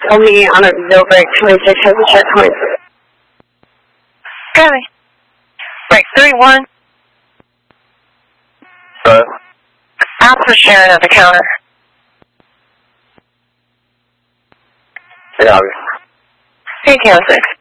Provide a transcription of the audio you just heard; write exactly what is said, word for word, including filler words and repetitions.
told me on a no break twenty-six has a checkpoint. Copy. Break three one. Go. Alpha Sharon at the counter. Yeah. Hey, Count six.